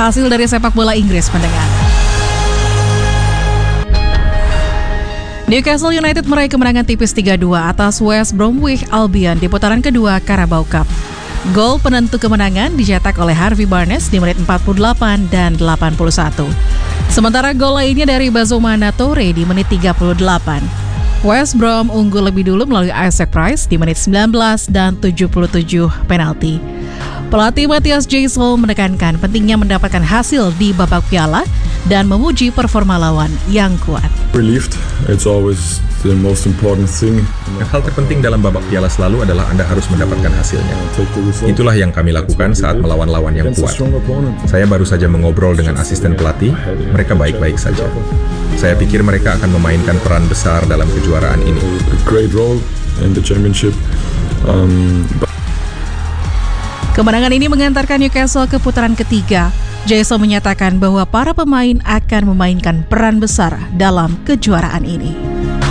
hasil dari sepak bola Inggris pendengar. Newcastle United meraih kemenangan tipis 3-2 atas West Bromwich Albion di putaran kedua Carabao Cup. Gol penentu kemenangan dicetak oleh Harvey Barnes di menit 48 dan 81. Sementara gol lainnya dari Bazomana Toure di menit 38. West Brom unggul lebih dulu melalui Isaac Price di menit 19 dan 77 penalti. Pelatih Matthias Gisel menekankan pentingnya mendapatkan hasil di babak piala dan memuji performa lawan yang kuat. Relieved, it's always the most important thing. Hal terpenting dalam babak piala selalu adalah Anda harus mendapatkan hasilnya. Itulah yang kami lakukan saat melawan lawan yang kuat. Saya baru saja mengobrol dengan asisten pelatih, mereka baik-baik saja. Saya pikir mereka akan memainkan peran besar dalam kejuaraan ini. Great role in the championship. Kemenangan ini mengantarkan Newcastle ke putaran ketiga. Gisel menyatakan bahwa para pemain akan memainkan peran besar dalam kejuaraan ini.